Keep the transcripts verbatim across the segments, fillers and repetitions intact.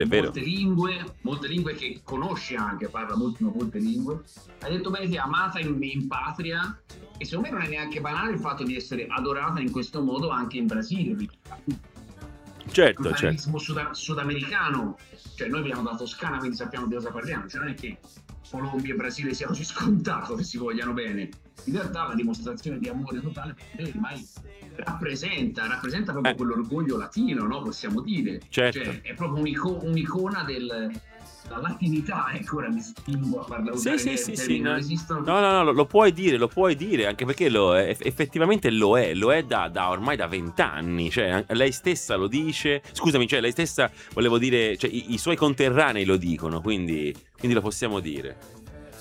È vero. molte lingue, molte lingue che conosce anche, parla molte, molte lingue. Hai detto bene che è amata in, in patria, e secondo me non è neanche banale il fatto di essere adorata in questo modo anche in Brasile. Certo, Il certo. fanatismo sud- sudamericano, cioè noi veniamo da Toscana, quindi sappiamo di cosa parliamo, cioè non è che Colombia e Brasile sia così scontato che si vogliano bene. In realtà la dimostrazione di amore totale per me ormai rappresenta, rappresenta proprio Eh. quell'orgoglio latino, no? Possiamo dire. Certo. Cioè, è proprio un'ico- un'icona del, la latinità, ecco, ora mi spingo a parlare, Sì, sì, sì, sì, non no. esistono. No, no, no, lo, lo puoi dire, lo puoi dire, anche perché lo è, eff- effettivamente lo è, lo è da, da ormai da vent'anni, cioè an- lei stessa lo dice, scusami, cioè lei stessa, volevo dire, cioè i, i suoi conterranei lo dicono, quindi, quindi lo possiamo dire.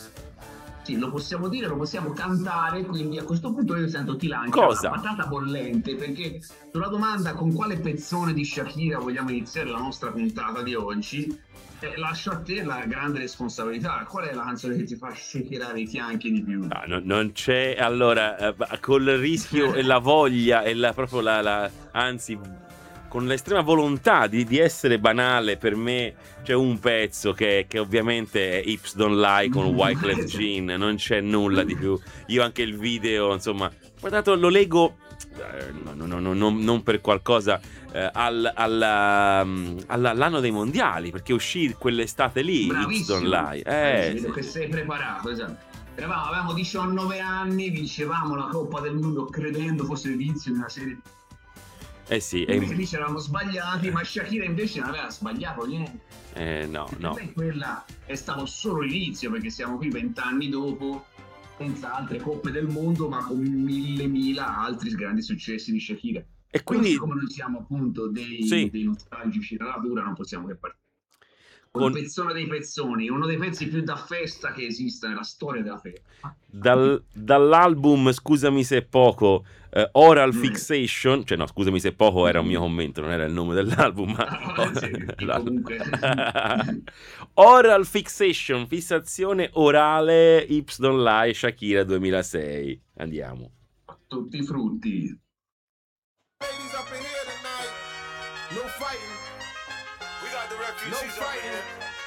Sì, lo possiamo dire, lo possiamo cantare, quindi a questo punto io sento ti lancia Cosa? la patata bollente, perché sulla domanda con quale pezzone di Shakira vogliamo iniziare la nostra puntata di oggi, eh, lascio a te la grande responsabilità. Qual è la canzone che ti fa shakerare i fianchi di più? Ah, no- non c'è, allora, eh, col rischio e la voglia e la, proprio la, la- anzi, con l'estrema volontà di, di essere banale, per me c'è un pezzo che, che ovviamente è Hips Don't Lie con Wyclef Jean, non c'è nulla di più. Io anche il video, insomma, guardato, lo leggo, eh, no, no, no, no, non, non per qualcosa, eh, al, alla- alla- all'anno dei mondiali, perché uscì quell'estate lì, Hips Don't Bravissimo. Lie. Eh, Eh, vedo sì. che sei preparato, esatto. Eravamo, avevamo diciannove anni, vincevamo la Coppa del Mondo credendo fosse l'inizio di una serie. Eh sì, è Invece lì ci eravamo sbagliati, ma Shakira invece non aveva sbagliato niente. Eh, no, Per no. me quella è stato solo l'inizio, perché siamo qui vent'anni dopo, senza altre coppe del mondo, ma con mille mila altri grandi successi di Shakira. E Però quindi, siccome noi siamo appunto dei, sì, dei nostalgici della natura, non possiamo che partire. Col con, pezzone dei pezzoni, uno dei pezzi più da festa che esista nella storia della festa. dal- dall'album, scusami se è poco, eh, Oral Mm. Fixation, cioè no, scusami se è poco, era un mio commento, non era il nome dell'album, ma Ah, sì, e comunque Oral Fixation, fissazione orale, Hips Don't Lie, Shakira duemilasei. Andiamo. tutti i frutti. Ladies up in here tonight. No fighting. We got the refugees no fighting.